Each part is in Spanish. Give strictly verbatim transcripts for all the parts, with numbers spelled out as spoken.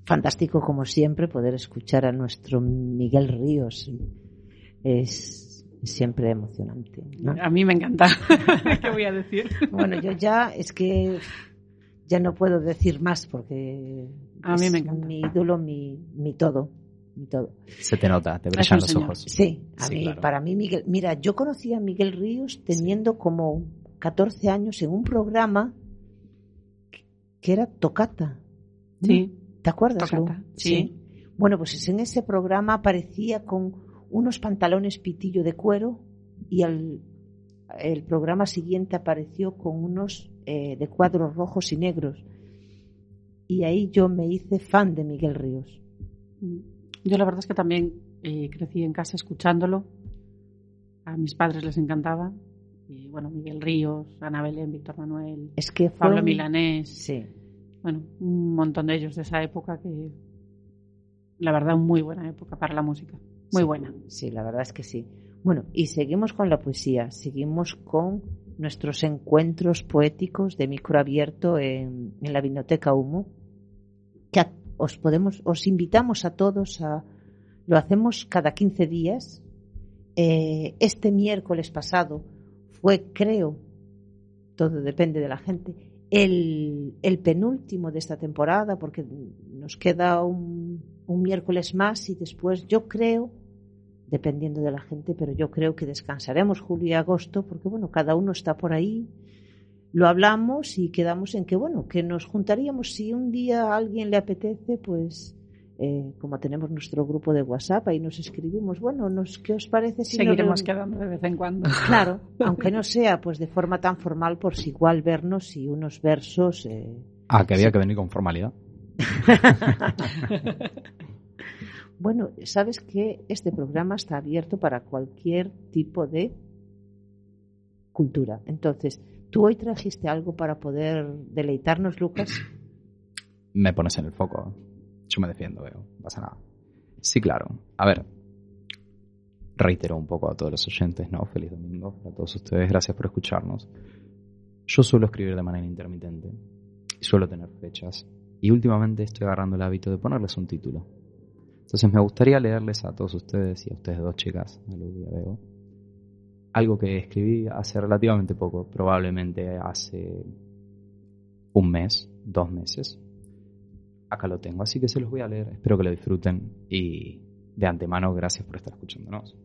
fantástico, como siempre, poder escuchar a nuestro Miguel Ríos. Es siempre emocionante, ¿no? A mí me encanta. ¿Qué voy a decir? Bueno, yo ya es que ya no puedo decir más porque a mí me encanta. Mi ídolo, mi, mi todo, mi todo. Se te nota, te brillan los señor. ojos. Sí, a sí, mí, claro. para mí Miguel, mira, yo conocí a Miguel Ríos teniendo sí. como catorce años en un programa que era Tocata. ¿No? Sí. ¿Te acuerdas? Tocata, sí. sí. Bueno, pues en ese programa aparecía con unos pantalones pitillo de cuero y al, el programa siguiente apareció con unos eh, de cuadros rojos y negros. Y ahí yo me hice fan de Miguel Ríos. Yo la verdad es que también eh, crecí en casa escuchándolo. A mis padres les encantaba. Y bueno, Miguel Ríos, Ana Belén, Víctor Manuel, es que Pablo un... Milanés. Sí. Bueno, un montón de ellos de esa época que, la verdad, muy buena época para la música. Muy sí, buena. Sí, la verdad es que sí. Bueno, y seguimos con la poesía. Seguimos con nuestros encuentros poéticos de micro abierto en, en la Biblioteca Humo. Que a, os podemos, os invitamos a todos a... Lo hacemos cada quince días. Eh, este miércoles pasado fue, creo, todo depende de la gente, el, el penúltimo de esta temporada, porque nos queda un, un miércoles más y después yo creo, dependiendo de la gente, pero yo creo que descansaremos julio y agosto, porque bueno, cada uno está por ahí, lo hablamos y quedamos en que bueno, que nos juntaríamos si un día a alguien le apetece, pues eh, como tenemos nuestro grupo de WhatsApp, ahí nos escribimos, bueno, nos, ¿qué os parece si seguiremos nos... quedando de vez en cuando? Claro, aunque no sea pues de forma tan formal, por si igual vernos y unos versos. Eh... Ah, que había sí. que venir con formalidad. Bueno, sabes que este programa está abierto para cualquier tipo de cultura. Entonces, ¿tú hoy trajiste algo para poder deleitarnos, Lucas? Me pones en el foco. Yo me defiendo, veo. No pasa nada. Sí, claro. A ver, reitero un poco a todos los oyentes, ¿no? Feliz domingo para todos ustedes. Gracias por escucharnos. Yo suelo escribir de manera intermitente y suelo tener fechas. Y últimamente estoy agarrando el hábito de ponerles un título. Entonces me gustaría leerles a todos ustedes y a ustedes dos chicas, a Lu y a Bego, algo que escribí hace relativamente poco, probablemente hace un mes, dos meses. Acá lo tengo, así que se los voy a leer. Espero que lo disfruten y de antemano gracias por estar escuchándonos.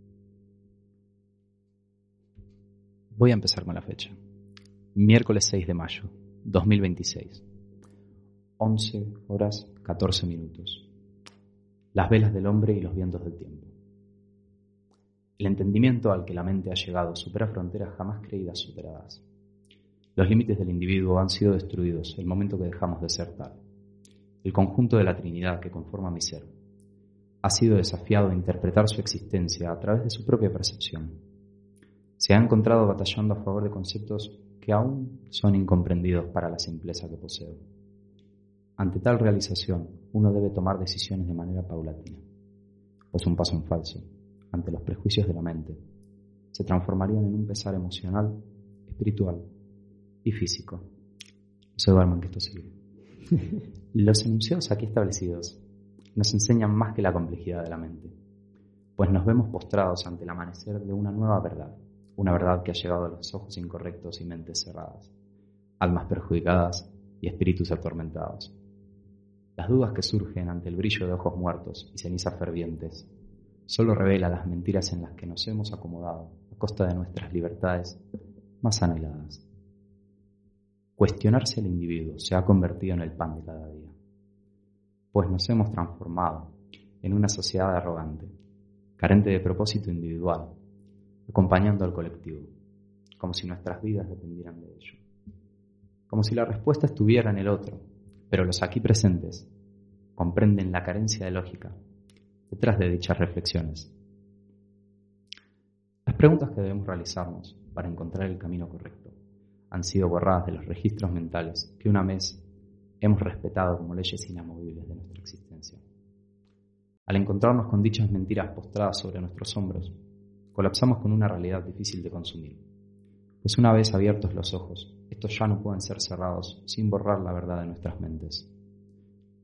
Voy a empezar con la fecha. Miércoles seis de mayo, dos mil veintiséis. once horas catorce minutos. Las velas del hombre y los vientos del tiempo. El entendimiento al que la mente ha llegado supera fronteras jamás creídas superadas. Los límites del individuo han sido destruidos el momento que dejamos de ser tal. El conjunto de la Trinidad que conforma mi ser ha sido desafiado a interpretar su existencia a través de su propia percepción. Se ha encontrado batallando a favor de conceptos que aún son incomprendidos para la simpleza que poseo. Ante tal realización, uno debe tomar decisiones de manera paulatina, pues un paso en falso, ante los prejuicios de la mente, se transformarían en un pesar emocional, espiritual y físico. No se duerman que esto sigue. Los enunciados aquí establecidos nos enseñan más que la complejidad de la mente, pues nos vemos postrados ante el amanecer de una nueva verdad, una verdad que ha llegado a los ojos incorrectos y mentes cerradas, almas perjudicadas y espíritus atormentados. Las dudas que surgen ante el brillo de ojos muertos y cenizas fervientes solo revela las mentiras en las que nos hemos acomodado a costa de nuestras libertades más anheladas. Cuestionarse al individuo se ha convertido en el pan de cada día, pues nos hemos transformado en una sociedad arrogante, carente de propósito individual, acompañando al colectivo, como si nuestras vidas dependieran de ello, como si la respuesta estuviera en el otro, pero los aquí presentes comprenden la carencia de lógica detrás de dichas reflexiones. Las preguntas que debemos realizarnos para encontrar el camino correcto han sido borradas de los registros mentales que una vez hemos respetado como leyes inamovibles de nuestra existencia. Al encontrarnos con dichas mentiras postradas sobre nuestros hombros, colapsamos con una realidad difícil de consumir, pues una vez abiertos los ojos, estos ya no pueden ser cerrados sin borrar la verdad de nuestras mentes.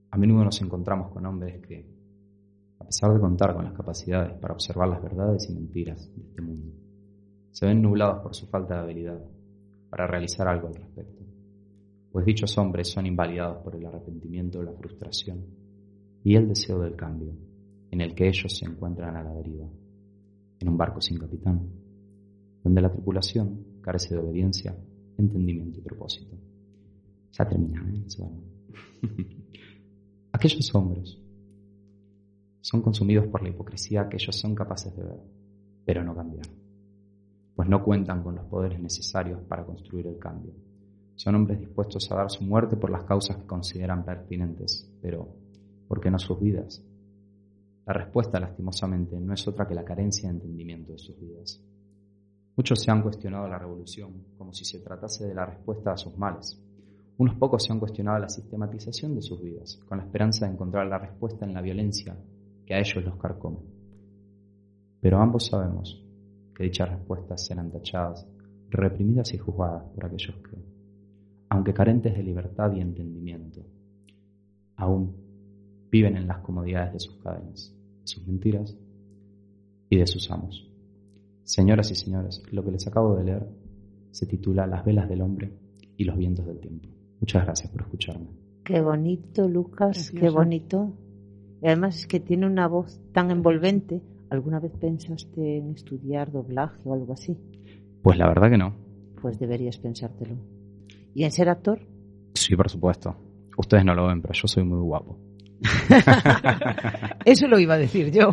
A menudo nos encontramos con hombres que, a pesar de contar con las capacidades para observar las verdades y mentiras de este mundo, se ven nublados por su falta de habilidad para realizar algo al respecto, pues dichos hombres son invalidados por el arrepentimiento, la frustración y el deseo del cambio, en el que ellos se encuentran a la deriva, en un barco sin capitán, donde la tripulación carece de obediencia, entendimiento y propósito. Ya termina, ¿eh? Bueno. Aquellos hombres son consumidos por la hipocresía que ellos son capaces de ver, pero no cambiar, pues no cuentan con los poderes necesarios para construir el cambio. Son hombres dispuestos a dar su muerte por las causas que consideran pertinentes, pero ¿por qué no sus vidas? La respuesta, lastimosamente, no es otra que la carencia de entendimiento de sus vidas. Muchos se han cuestionado la revolución como si se tratase de la respuesta a sus males. Unos pocos se han cuestionado la sistematización de sus vidas, con la esperanza de encontrar la respuesta en la violencia que a ellos los carcome. Pero ambos sabemos que dichas respuestas serán tachadas, reprimidas y juzgadas por aquellos que, aunque carentes de libertad y entendimiento, aún viven en las comodidades de sus cadenas, de sus mentiras y de sus amos. Señoras y señores, lo que les acabo de leer se titula Las velas del hombre y los vientos del tiempo. Muchas gracias por escucharme. Qué bonito, Lucas, Precioso. qué bonito. Y además es que tiene una voz tan envolvente. ¿Alguna vez pensaste en estudiar doblaje o algo así? Pues la verdad que no. Pues deberías pensártelo. ¿Y en ser actor? Sí, por supuesto. Ustedes no lo ven, pero yo soy muy guapo. Eso lo iba a decir yo.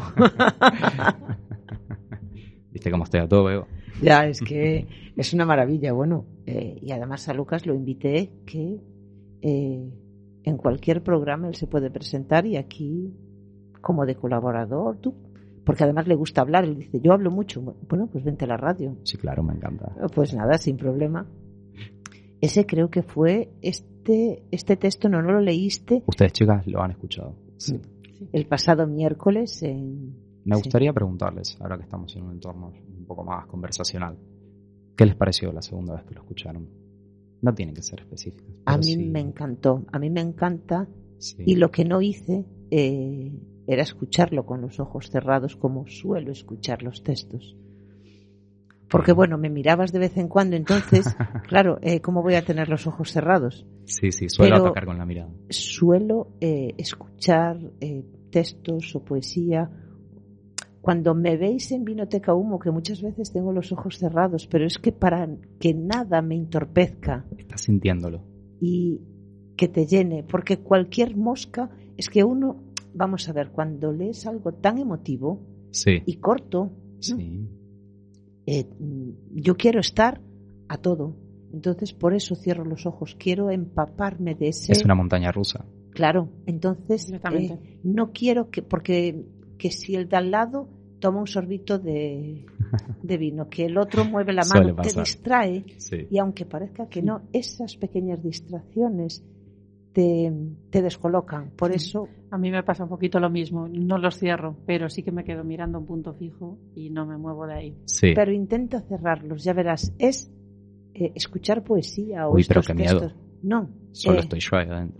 ¿Viste cómo estoy a todo, veo? Ya, es que es una maravilla. Bueno, eh, y además a Lucas lo invité que eh, en cualquier programa él se puede presentar y aquí como de colaborador, tú, porque además le gusta hablar. Él dice, yo hablo mucho. Bueno, pues vente a la radio. Sí, claro, me encanta. Pues nada, sin problema. Ese creo que fue este este texto, no, no lo leíste. Ustedes, chicas, lo han escuchado. Sí. El pasado miércoles en... Me gustaría sí. preguntarles, ahora que estamos en un entorno un poco más conversacional, ¿qué les pareció la segunda vez que lo escucharon? No tienen que ser específicos. A mí sí. me encantó, a mí me encanta sí. Y lo que no hice eh, era escucharlo con los ojos cerrados como suelo escuchar los textos. Porque bueno, me mirabas de vez en cuando, entonces, claro, eh, ¿cómo voy a tener los ojos cerrados? Sí, sí, suelo Pero atacar con la mirada. Suelo eh, escuchar eh, textos o poesía. Cuando me veis en Vinoteca Humo, que muchas veces tengo los ojos cerrados, pero es que para que nada me entorpezca. Estás sintiéndolo. Y que te llene, porque cualquier mosca, es que uno, vamos a ver, cuando lees algo tan emotivo sí. y corto, sí. ¿no? Eh, yo quiero estar a todo, entonces por eso cierro los ojos, quiero empaparme de ese... Es una montaña rusa. Claro, entonces eh, no quiero que, porque que si el de al lado toma un sorbito de, de vino, que el otro mueve la mano, te distrae, sí. y aunque parezca que no, esas pequeñas distracciones te, te descolocan, por sí. eso... A mí me pasa un poquito lo mismo, no los cierro, pero sí que me quedo mirando un punto fijo y no me muevo de ahí. Sí. Pero intenta cerrarlos, ya verás, es eh, escuchar poesía o Uy, estos pero qué textos. Miedo. No. Solo eh... estoy yo ahí adentro.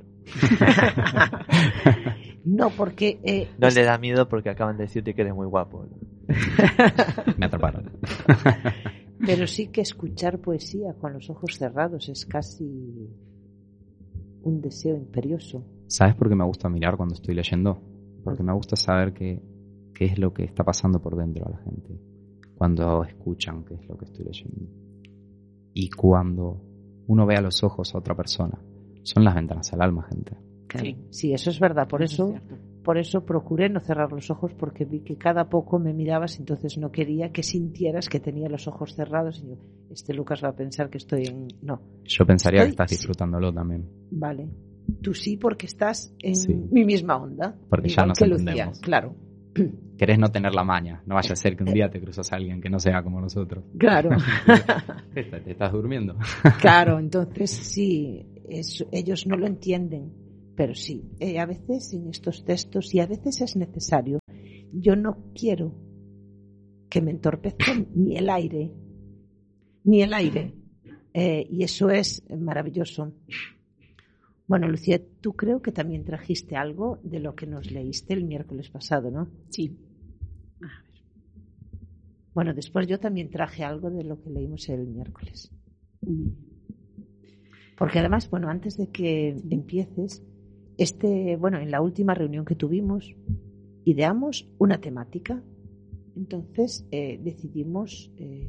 No, porque... Eh, no es... le da miedo porque acaban de decirte que eres muy guapo. Me atraparon. Pero sí que escuchar poesía con los ojos cerrados es casi un deseo imperioso. ¿Sabes por qué me gusta mirar cuando estoy leyendo? Porque me gusta saber qué, qué es lo que está pasando por dentro a la gente. Cuando escuchan qué es lo que estoy leyendo. Y cuando uno ve a los ojos a otra persona. Son las ventanas al alma, gente. Claro. Sí. sí, eso es verdad. Por eso, por eso procuré no cerrar los ojos, porque vi que cada poco me mirabas, entonces no quería que sintieras que tenía los ojos cerrados. Y yo, este Lucas va a pensar que estoy en... No. Yo pensaría estoy... que estás disfrutándolo también. Vale. Tú sí, porque estás en sí. mi misma onda. Porque ya nos entendemos. Lucía. Claro. Querés no tener la maña. No vaya a ser que un día te cruzas a alguien que no sea como nosotros. Claro. ¿Te estás durmiendo? Claro, entonces sí, es, ellos no lo entienden. Pero sí, eh, a veces en estos textos, y a veces es necesario, yo no quiero que me entorpezca ni el aire, ni el aire. Eh, y eso es maravilloso. Bueno, Lucía, tú creo que también trajiste algo de lo que nos leíste el miércoles pasado, ¿no? Sí. A ver. Bueno, después yo también traje algo de lo que leímos el miércoles. Mm. Porque además, bueno, antes de que empieces, este, bueno, en la última reunión que tuvimos, ideamos una temática. Entonces eh, decidimos, eh,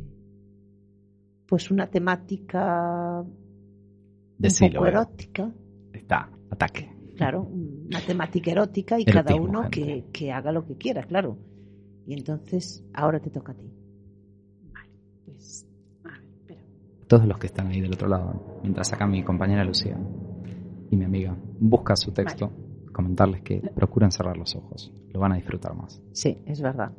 pues una temática Decilo, un poco Vero. erótica. Está, ataque. Claro, una temática erótica y Erotismo, cada uno gente. que, que haga lo que quiera, claro. Y entonces, ahora te toca a ti. Vale, pues. A ver, espera. Todos los que están ahí del otro lado, mientras acá mi compañera Lucía y mi amiga busca su texto, vale. Comentarles que procuren cerrar los ojos. Lo van a disfrutar más. Sí, es verdad.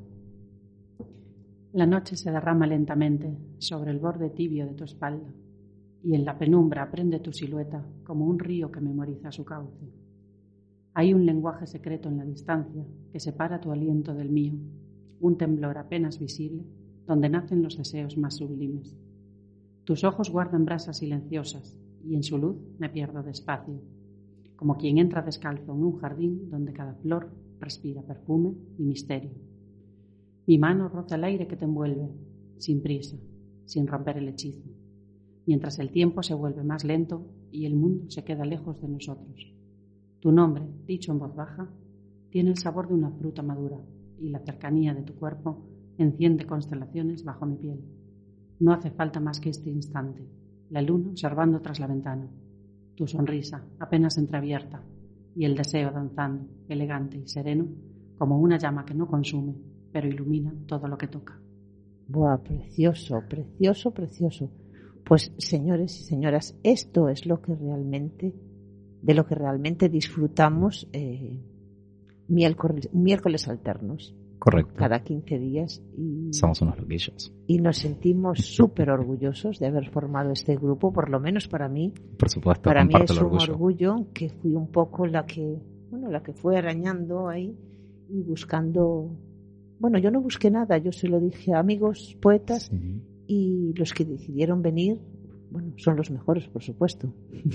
La noche se derrama lentamente sobre el borde tibio de tu espalda y en la penumbra prende tu silueta como un río que memoriza su cauce. Hay un lenguaje secreto en la distancia que separa tu aliento del mío, un temblor apenas visible donde nacen los deseos más sublimes. Tus ojos guardan brasas silenciosas y en su luz me pierdo despacio, como quien entra descalzo en un jardín donde cada flor respira perfume y misterio. Mi mano roza el aire que te envuelve, sin prisa, sin romper el hechizo, mientras el tiempo se vuelve más lento y el mundo se queda lejos de nosotros. Tu nombre, dicho en voz baja, tiene el sabor de una fruta madura y la cercanía de tu cuerpo enciende constelaciones bajo mi piel. No hace falta más que este instante, la luna observando tras la ventana, tu sonrisa apenas entreabierta y el deseo danzando, elegante y sereno, como una llama que no consume, pero ilumina todo lo que toca. Buah, precioso, precioso, precioso. Pues, señores y señoras, esto es lo que realmente, de lo que realmente disfrutamos eh, miércoles, miércoles alternos. Correcto. Cada quince días. Y, somos unos loquillos. Y nos sentimos súper orgullosos de haber formado este grupo, por lo menos para mí. Por supuesto, para mí es el orgullo. un orgullo que fui un poco la que, bueno, la que fue arañando ahí y buscando. Bueno, yo no busqué nada, yo se lo dije a amigos, poetas, sí. Y los que decidieron venir, bueno, son los mejores, por supuesto.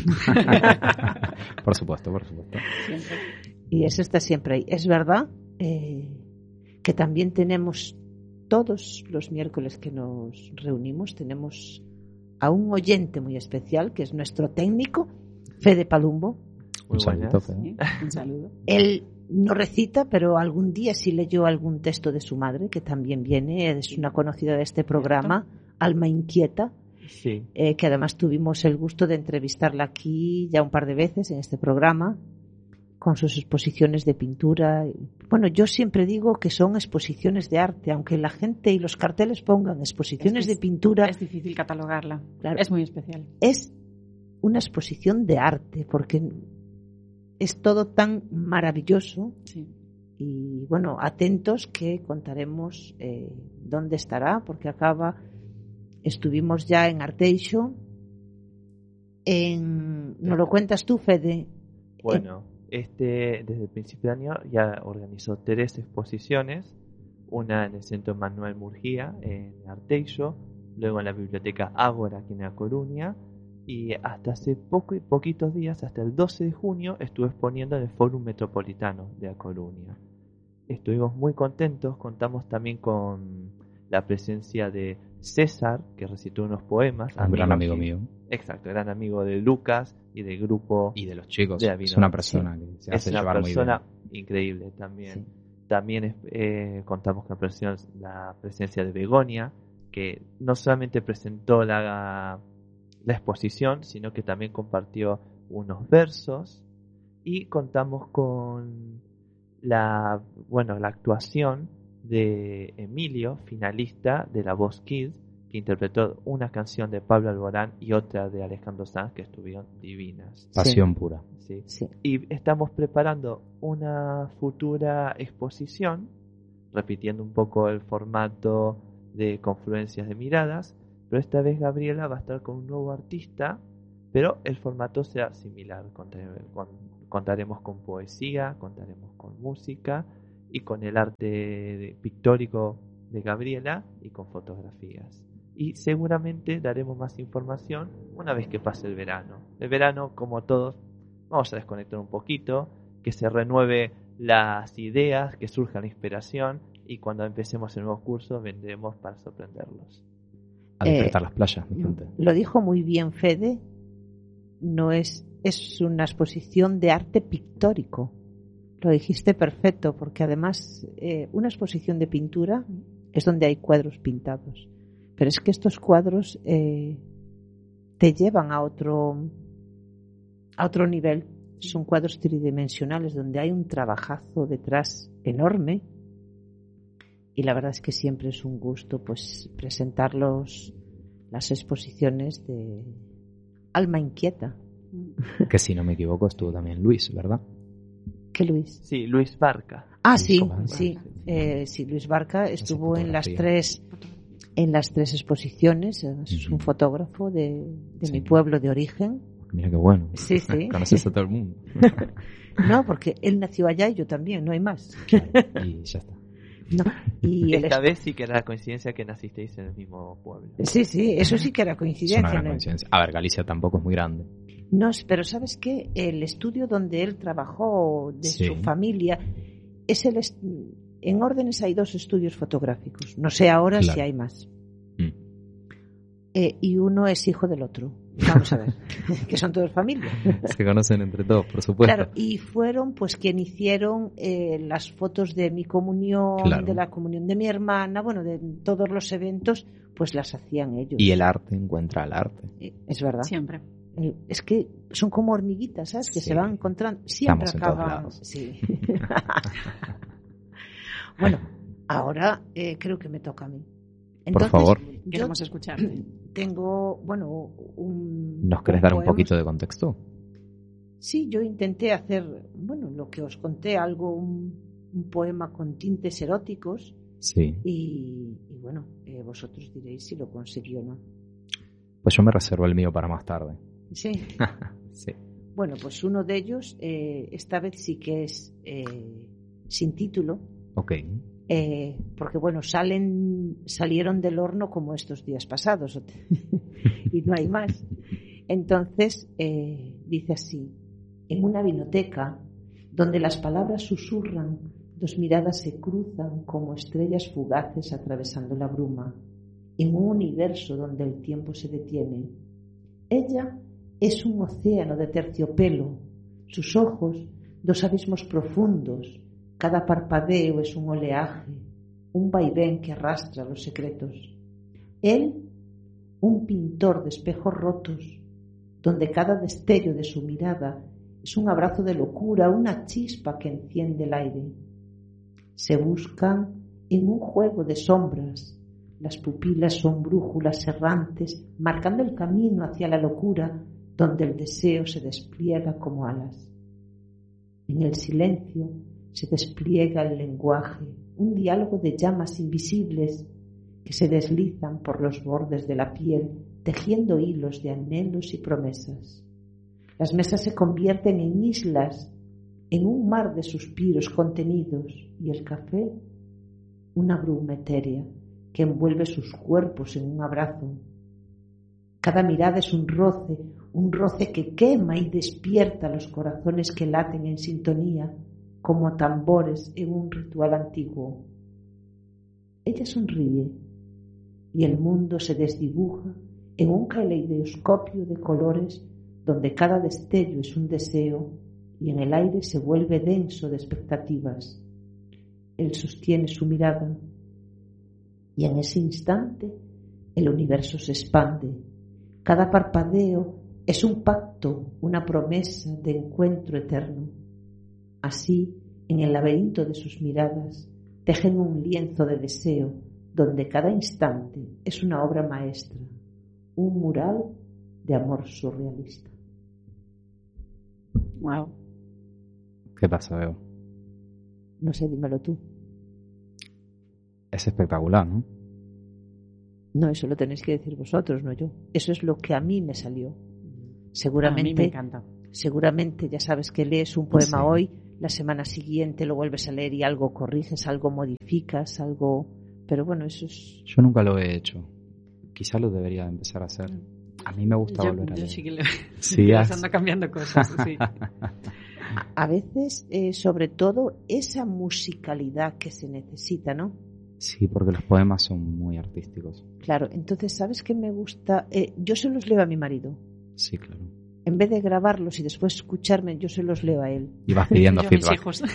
Por supuesto, por supuesto. Siempre. Y eso está siempre ahí. Es verdad eh, que también tenemos, todos los miércoles que nos reunimos, tenemos a un oyente muy especial, que es nuestro técnico, Fede Palumbo. Un saludo, Fede. Sí, un saludo. Él no recita, pero algún día sí leyó algún texto de su madre, que también viene, es una conocida de este programa, Alma Inquieta, sí. eh, que además tuvimos el gusto de entrevistarla aquí ya un par de veces en este programa, con sus exposiciones de pintura. Bueno, yo siempre digo que son exposiciones de arte, aunque la gente y los carteles pongan exposiciones es que de pintura. Es difícil catalogarla, claro, es muy especial. Es una exposición de arte, porque es todo tan maravilloso. Sí. Y bueno, atentos que contaremos eh, dónde estará, porque acaba, estuvimos ya en Arteixo. En, ¿nos lo cuentas tú, Fede? Bueno, este desde el principio de año ya organizó tres exposiciones, una en el Centro Manuel Murguía, en Arteixo, luego en la Biblioteca Ágora, aquí en A Coruña, y hasta hace poco, poquitos días, hasta el doce de junio, estuve exponiendo en el Fórum Metropolitano de A Coruña. Estuvimos muy contentos, contamos también con la presencia de César, que recitó unos poemas. Un gran amigo mío. Exacto, gran amigo de Lucas y del grupo. Y de los chicos. De es una persona sí. que se hace es llevar muy bien. Es una persona increíble también. Sí. También eh, contamos con la presencia de Begonia, que no solamente presentó la, la exposición, sino que también compartió unos versos. Y contamos con la, bueno, la actuación de Emilio, finalista de La Voz Kids, que interpretó una canción de Pablo Alborán y otra de Alejandro Sanz, que estuvieron divinas. Pasión sí. pura. Sí. Sí. Y estamos preparando una futura exposición, repitiendo un poco el formato de Confluencias de Miradas, pero esta vez Gabriela va a estar con un nuevo artista, pero el formato será similar. Contaremos con poesía, contaremos con música y con el arte pictórico de Gabriela y con fotografías. Y seguramente daremos más información una vez que pase el verano. El verano, como todos, vamos a desconectar un poquito, que se renueve las ideas, que surja la inspiración y cuando empecemos el nuevo curso vendremos para sorprenderlos. A disfrutar eh, las playas, mi gente. Lo dijo muy bien Fede, no es, es una exposición de arte pictórico. Lo dijiste perfecto, porque además eh, una exposición de pintura es donde hay cuadros pintados. Pero es que estos cuadros eh, te llevan a otro, a otro nivel. Son cuadros tridimensionales donde hay un trabajazo detrás enorme. Y la verdad es que siempre es un gusto pues presentar los, las exposiciones de Alma Inquieta. Que si no me equivoco estuvo también Luis, ¿verdad? ¿Qué Luis? Sí, Luis Barca. Ah, sí, sí, eh, sí, Luis Barca estuvo en las tres en las tres exposiciones. Es un fotógrafo de, de sí. mi pueblo de origen. Mira qué bueno. Sí, sí. Conoces a todo el mundo. No, porque él nació allá y yo también, no hay más. Claro, y ya está. No, y esta vez sí que era la coincidencia que nacisteis en el mismo pueblo. Sí, sí, eso sí que era coincidencia. Es una gran coincidencia. A ver, Galicia tampoco es muy grande. No, pero ¿sabes qué? El estudio donde él trabajó de sí. su familia es el est- en Órdenes hay dos estudios fotográficos. No sé ahora claro. si hay más. Mm. Eh, y uno es hijo del otro. Vamos a ver, que son todos familia. Se conocen entre todos, por supuesto. Claro, y fueron pues quien hicieron eh, las fotos de mi comunión, claro. de la comunión de mi hermana, bueno, de todos los eventos, pues las hacían ellos. Y el arte encuentra al arte. Eh, es verdad. Siempre. Eh, es que son como hormiguitas, ¿sabes? Que sí. se van encontrando. Siempre Estamos acaban. Sí. Bueno, ahora eh, creo que me toca a mí. Entonces, por favor. Queremos escucharte. Tengo, bueno, un... ¿Nos querés un dar poema. un poquito de contexto? Sí, yo intenté hacer, bueno, lo que os conté, algo, un, un poema con tintes eróticos. Sí. Y, y bueno, eh, vosotros diréis si lo conseguí o no. Pues yo me reservo el mío para más tarde. Sí. Sí. Bueno, pues uno de ellos, eh, esta vez sí que es eh, sin título. Ok. Eh, porque bueno, salen salieron del horno como estos días pasados y no hay más. Entonces eh, dice así: en una vinoteca donde las palabras susurran, dos miradas se cruzan como estrellas fugaces atravesando la bruma, en un universo donde el tiempo se detiene. Ella es un océano de terciopelo, sus ojos dos abismos profundos. Cada parpadeo es un oleaje, un vaivén que arrastra los secretos. Él, un pintor de espejos rotos, donde cada destello de su mirada es un abrazo de locura, una chispa que enciende el aire. Se buscan en un juego de sombras. Las pupilas son brújulas errantes, marcando el camino hacia la locura, donde el deseo se despliega como alas. En el silencio se despliega el lenguaje, un diálogo de llamas invisibles que se deslizan por los bordes de la piel, tejiendo hilos de anhelos y promesas. Las mesas se convierten en islas, en un mar de suspiros contenidos, y el café, una bruma etérea que envuelve sus cuerpos en un abrazo. Cada mirada es un roce, un roce que quema y despierta los corazones que laten en sintonía, como tambores en un ritual antiguo. Ella sonríe y el mundo se desdibuja en un caleidoscopio de colores donde cada destello es un deseo y en el aire se vuelve denso de expectativas. Él sostiene su mirada y en ese instante el universo se expande. Cada parpadeo es un pacto, una promesa de encuentro eterno. Así, en el laberinto de sus miradas, tejen un lienzo de deseo, donde cada instante es una obra maestra, un mural de amor surrealista. Wow. ¿Qué pasa, Bebo? No sé, dímelo tú. Es espectacular, ¿no? No, eso lo tenéis que decir vosotros, no yo. Eso es lo que a mí me salió. Seguramente, a mí me encanta. Seguramente ya sabes que lees un poema Sí. hoy, la semana siguiente lo vuelves a leer y algo corriges, algo modificas, algo... Pero bueno, eso es... Yo nunca lo he hecho. Quizá lo debería empezar a hacer. A mí me gusta yo, volver a yo leer. sí que le Sí, las has- ando cambiando cosas, sí. A veces, eh, sobre todo, esa musicalidad que se necesita, ¿no? Sí, porque los poemas son muy artísticos. Claro, entonces, ¿sabes qué me gusta? Eh, yo se los leo a mi marido. Sí, claro. En vez de grabarlos y después escucharme, yo se los leo a él. Y vas pidiendo Yo a mis feedback. hijos.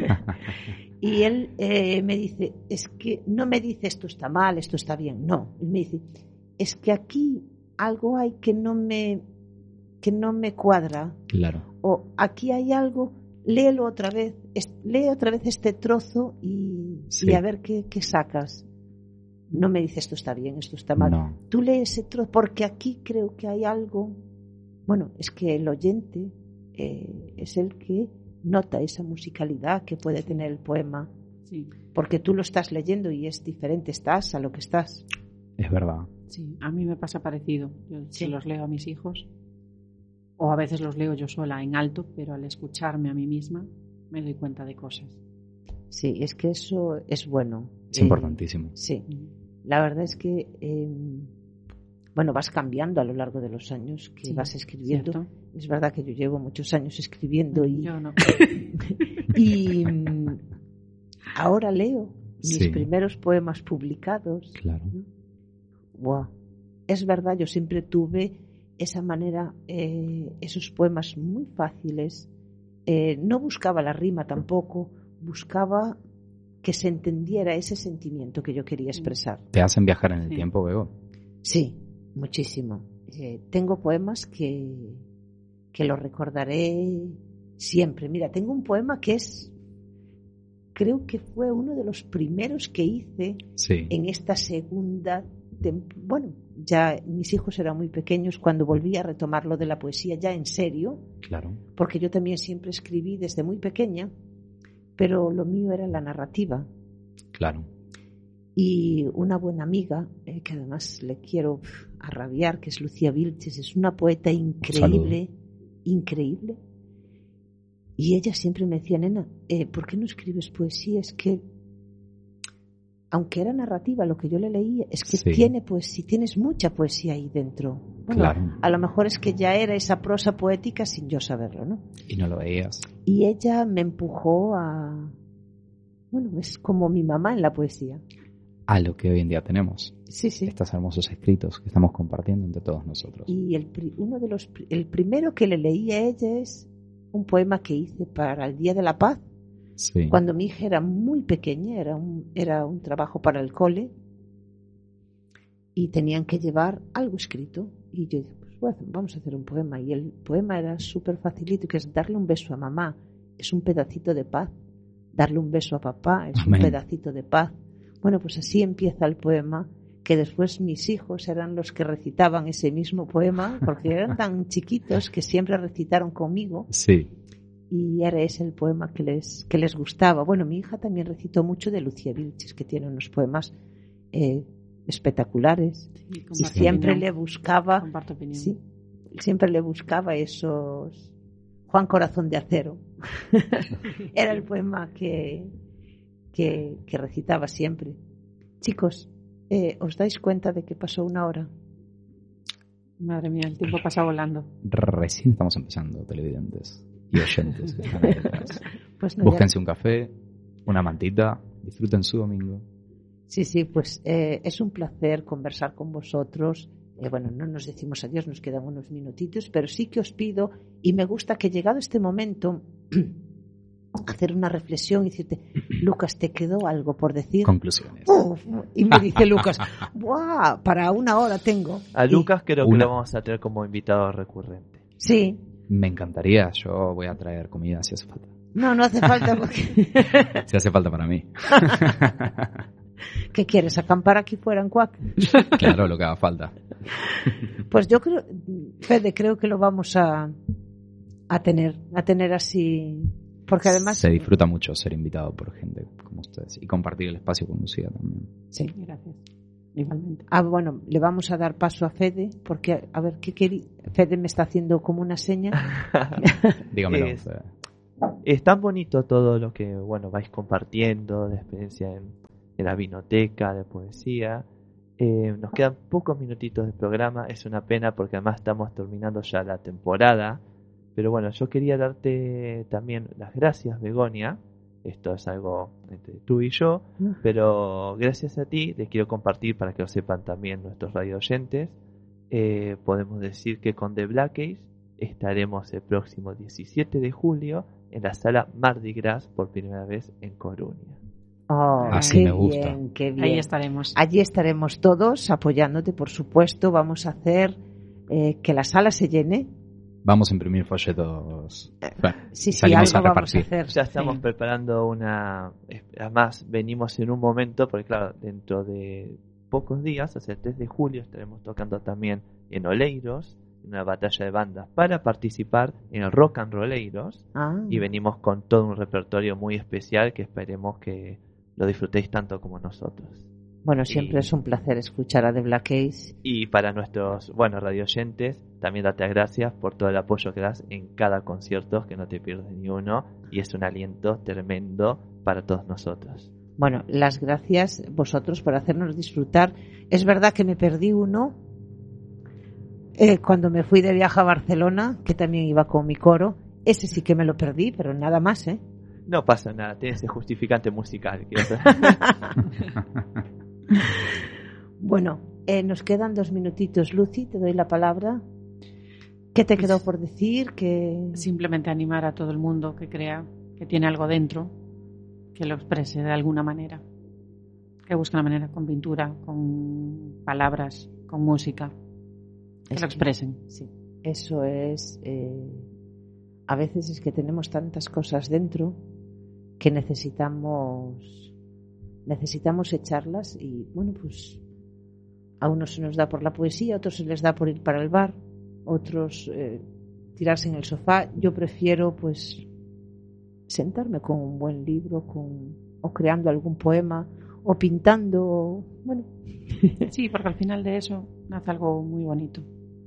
Y él eh, me dice, es que no me dice esto está mal, esto está bien. No, él me dice, es que aquí algo hay que no me, que no me cuadra. Claro. O aquí hay algo, léelo otra vez, es- lee otra vez este trozo y, Sí. y a ver qué, qué sacas. No me dice esto está bien, esto está mal. No. Tú lees ese trozo, porque aquí creo que hay algo. Bueno, es que el oyente eh, es el que nota esa musicalidad que puede tener el poema, Sí, porque tú lo estás leyendo y es diferente, estás a lo que estás. Es verdad. sí, a mí me pasa parecido. Yo Sí. se los leo a mis hijos, o a veces los leo yo sola en alto, pero al escucharme a mí misma me doy cuenta de cosas. Sí, es que eso es bueno. Es Eh, importantísimo. Sí, la verdad es que, eh, bueno, vas cambiando a lo largo de los años que Sí, vas escribiendo. ¿cierto? Es verdad que yo llevo muchos años escribiendo y, Yo no. y mm, ahora leo mis Sí. primeros poemas publicados. Claro. Wow. Es verdad, yo siempre tuve esa manera, eh, esos poemas muy fáciles. Eh, no buscaba la rima tampoco, buscaba que se entendiera ese sentimiento que yo quería expresar. ¿Te hacen viajar en el Sí. tiempo, Bego? Sí, muchísimo. Eh, tengo poemas que, que los recordaré siempre. Mira, tengo un poema que es, creo que fue uno de los primeros que hice Sí. en esta segunda, tem- bueno, ya mis hijos eran muy pequeños cuando volví a retomar lo de la poesía ya en serio, Claro. porque yo también siempre escribí desde muy pequeña, pero lo mío era la narrativa. Claro. Y una buena amiga, eh, que además le quiero pf, a rabiar, que es Lucía Vilches, es una poeta increíble, increíble. Y ella siempre me decía, nena, eh, ¿por qué no escribes poesía? Es que, aunque era narrativa lo que yo le leía, es que Sí. tiene poesía, tienes mucha poesía ahí dentro. Bueno, Claro. a lo mejor es que ya era esa prosa poética sin yo saberlo, ¿no? Y no lo veías. Y ella me empujó a... Bueno, es como mi mamá en la poesía. A lo que hoy en día tenemos. Sí, sí. Estos hermosos escritos que estamos compartiendo entre todos nosotros. Y el, pri- uno de los, pri- el primero que le leí a ella es un poema que hice para el Día de la Paz, Sí. cuando mi hija era muy pequeña, era un, era un trabajo para el cole y tenían que llevar algo escrito. Y yo dije, pues bueno, vamos a hacer un poema. Y el poema era súper facilito, que es darle un beso a mamá, es un pedacito de paz. Darle un beso a papá, es Amén. un pedacito de paz. Bueno, pues así empieza el poema, que después mis hijos eran los que recitaban ese mismo poema, porque eran tan chiquitos que siempre recitaron conmigo. Sí. Y era ese el poema que les, que les gustaba. Bueno, mi hija también recitó mucho de Lucía Vilches, que tiene unos poemas eh, espectaculares. Sí, Y comparto siempre opinión. le buscaba, Comparto opinión. sí, siempre le buscaba esos Juan Corazón de Acero. Era el poema que, que, que recitaba siempre. Chicos, eh, ¿os dais cuenta de que pasó una hora? Madre mía, el tiempo pasa volando. Recién estamos empezando, televidentes y oyentes que están ahí detrás. Pues no, ya- Búsquense un café, una mantita, disfruten su domingo. Sí, sí, pues eh, es un placer conversar con vosotros. Eh, bueno, no nos decimos adiós, nos quedan unos minutitos, pero sí que os pido, y me gusta que llegado este momento, hacer una reflexión y decirte, Lucas, ¿te quedó algo por decir? Conclusiones. Uf, y me dice Lucas, ¡buah! Para una hora tengo. A Y- Lucas creo que Una. lo vamos a tener como invitado recurrente. sí, Me encantaría, yo voy a traer comida si hace falta. no, no hace falta porque... Si hace falta para mí. ¿Qué quieres, acampar aquí fuera en Cuac? Claro, lo que haga falta. Pues yo creo, Fede, creo que lo vamos a, a tener, a tener así, porque además... Se disfruta mucho ser invitado por gente como ustedes y compartir el espacio con Lucía también. Sí. Gracias. Igualmente. Ah, bueno, le vamos a dar paso a Fede, porque, a ver, ¿qué querí? Fede me está haciendo como una seña. Dígamelo. Es- Fede. Es tan bonito todo lo que, bueno, vais compartiendo de experiencia en, en la vinoteca, de poesía. Eh, nos quedan pocos minutitos de programa, es una pena porque además estamos terminando ya la temporada, pero bueno, yo quería darte también las gracias, Begoña. Esto es algo entre tú y yo, pero gracias a ti te quiero compartir para que lo sepan también nuestros radio oyentes. Eh, podemos decir que con The Black Keys estaremos el próximo diecisiete de julio en la sala Mardi Gras por primera vez en Coruña. Oh, Así qué me gusta. Bien, qué bien. Ahí estaremos. Allí estaremos todos apoyándote, por supuesto. Vamos a hacer eh, que la sala se llene. Vamos a imprimir folletos. Bueno, Sí, sí, salimos algo a vamos a repartir. hacer. Ya estamos Sí. preparando una... Además, venimos en un momento, porque claro, dentro de pocos días, hacia el tres de julio, estaremos tocando también en Oleiros, en una batalla de bandas, para participar en el Rock and Rolleiros. Ah, Y venimos con todo un repertorio muy especial que esperemos que lo disfrutéis tanto como nosotros. bueno, siempre y- es un placer escuchar a The Black Keys. Y para nuestros, bueno, radioyentes, también date las gracias por todo el apoyo que das en cada concierto, que no te pierdes ni uno, y es un aliento tremendo para todos nosotros. Bueno, las gracias vosotros por hacernos disfrutar. Es verdad que me perdí uno eh, cuando me fui de viaje a Barcelona, que también iba con mi coro. Ese sí que me lo perdí, pero nada más, ¿eh? No pasa nada, tienes el justificante musical. quiero decir. Bueno, eh, nos quedan dos minutitos, Lucy, te doy la palabra. ¿Qué te quedó por decir? Que Simplemente animar a todo el mundo que crea que tiene algo dentro, que lo exprese de alguna manera. Que busque una manera con pintura, con palabras, con música. Que Es lo que- expresen. Sí, eso es. Eh, a veces es que tenemos tantas cosas dentro que necesitamos necesitamos echarlas y bueno, pues a unos se nos da por la poesía, a otros se les da por ir para el bar, otros eh, tirarse en el sofá. Yo prefiero pues sentarme con un buen libro, con o creando algún poema o pintando, o, bueno. Sí, porque al final de eso nace algo muy bonito.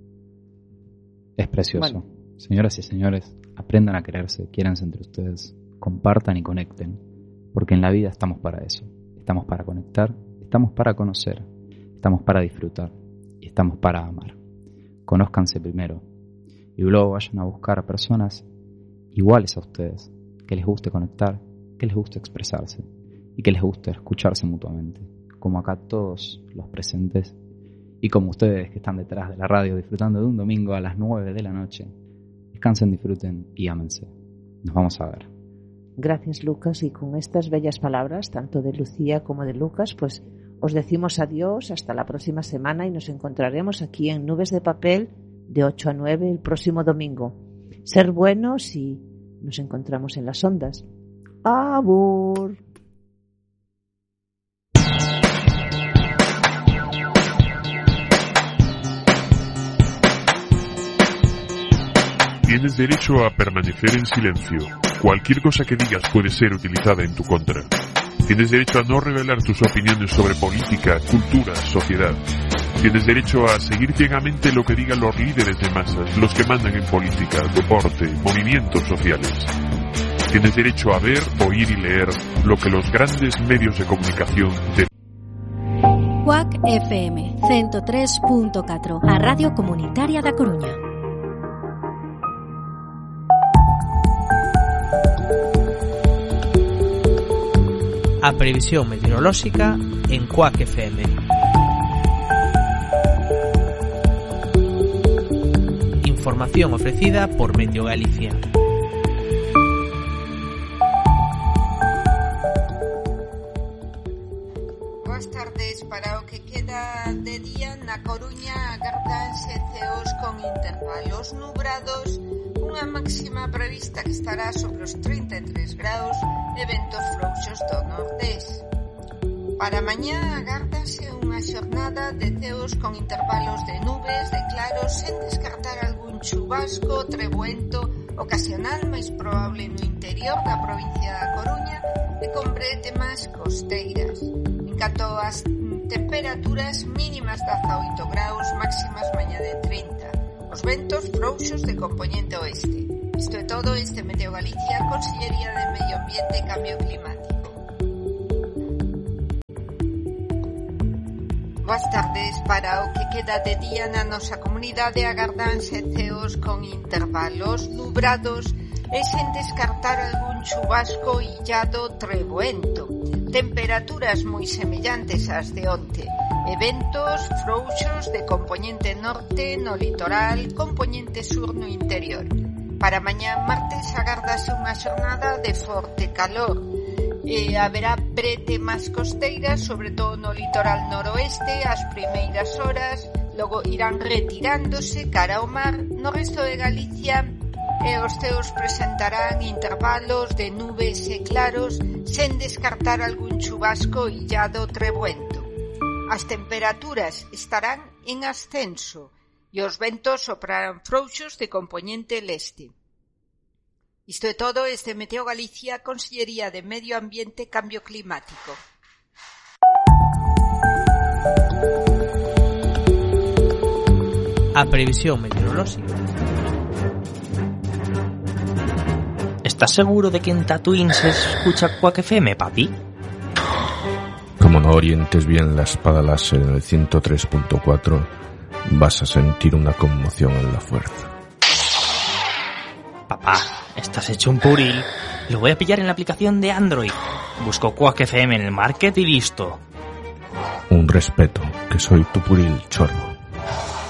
Es precioso. Bueno. Señoras y señores, aprendan a quererse, quiéranse entre ustedes, compartan y conecten, porque en la vida estamos para eso. Estamos para conectar, estamos para conocer, estamos para disfrutar y estamos para amar. Conózcanse primero y luego vayan a buscar a personas iguales a ustedes, que les guste conectar, que les guste expresarse y que les guste escucharse mutuamente, como acá todos los presentes y como ustedes que están detrás de la radio disfrutando de un domingo a las nueve de la noche. Descansen, disfruten y ámense. Nos vamos a ver. Gracias, Lucas, y con estas bellas palabras, tanto de Lucía como de Lucas, pues os decimos adiós hasta la próxima semana y nos encontraremos aquí en Nubes de Papel de ocho a nueve el próximo domingo. Ser buenos y nos encontramos en las ondas. ¡Abur! Tienes derecho a permanecer en silencio. Cualquier cosa que digas puede ser utilizada en tu contra. Tienes derecho a no revelar tus opiniones sobre política, cultura, sociedad. Tienes derecho a seguir ciegamente lo que digan los líderes de masas, los que mandan en política, deporte, movimientos sociales. Tienes derecho a ver, oír y leer lo que los grandes medios de comunicación te... C U A C F M ciento tres punto catro, a Radio Comunitaria da Coruña. A previsión meteorolóxica en C U A C F M. Información ofrecida por Meteo Galicia. Boas tardes. Para o que queda de día na Coruña agárdanse ceos con intervalos nubrados, unha máxima prevista que estará sobre os trinta e tres graus e ventos frouxos do nordés. Para mañá agárdanse unha xornada de ceos con intervalos de nubes, de claros, sen descartar algún chubasco, trebuento ocasional máis probable no interior da provincia da Coruña e con bretemas costeiras. En canto ás temperaturas mínimas de dezaoito graus, máximas mañá de trinta. Os ventos frouxos de compoñente oeste. Isto é todo, este Meteo Galicia, Consellería de Medio Ambiente e Cambio Climático. Boas tardes. para o que queda de día na nosa comunidade agardanse ceos con intervalos nubrados e sen descartar algún chubasco illado treboento. Temperaturas moi semellantes ás de onte. Eventos frouxos de compoñente norte no litoral, compoñente sur no interior. Para mañá martes agardase unha xornada de forte calor. E haberá bretemas costeiras, sobre todo no litoral noroeste, as primeiras horas, logo irán retirándose cara ao mar. No resto de Galicia e os ceos presentarán intervalos de nubes e claros, sen descartar algún chubasco illado treboento. As temperaturas estarán en ascenso e os ventos soprarán frouxos de compoñente leste. Isto é todo este Meteo Galicia, Consellería de Medio Ambiente e Cambio Climático. A previsión meteorolóxica. ¿Estás seguro de que en Tatooine se escucha Quack F M, papi? Como no orientes bien la espada láser en el ciento tres punto cuatro, vas a sentir una conmoción en la fuerza. Papá, estás hecho un puril. Lo voy a pillar en la aplicación de Android. Busco Quack F M en el market y listo. Un respeto, que soy tu puril, chorro.